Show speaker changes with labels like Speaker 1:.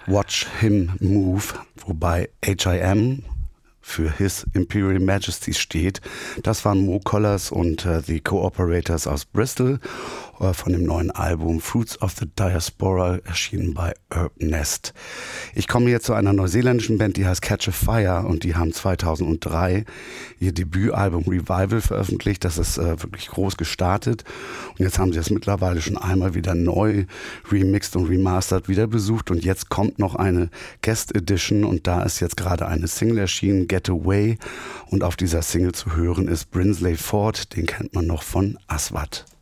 Speaker 1: Watch Him Move, wobei HIM für His Imperial Majesty steht. Das waren Mo Collars und The Cooperators aus Bristol von dem neuen Album Fruits of the Diaspora, erschienen bei Herb Nest. Ich komme jetzt zu einer neuseeländischen Band, die heißt Catch a Fire, und die haben 2003 ihr Debütalbum Revival veröffentlicht. Das ist wirklich groß gestartet, und jetzt haben sie es mittlerweile schon einmal wieder neu remixed und remastered wieder besucht, und jetzt kommt noch eine Guest Edition, und da ist jetzt gerade eine Single erschienen, Get Away, und auf dieser Single zu hören ist Brinsley Ford, den kennt man noch von Aswad.